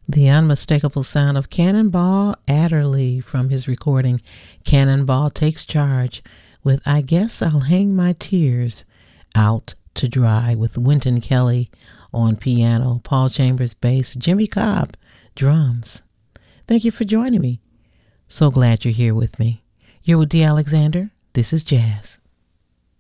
The unmistakable sound of Cannonball Adderley from his recording Cannonball Takes Charge with I Guess I'll Hang My Tears Out to Dry with Wynton Kelly on piano, Paul Chambers bass, Jimmy Cobb drums. Thank you for joining me. So glad you're here with me. You're with D. Alexander. This is Jazz.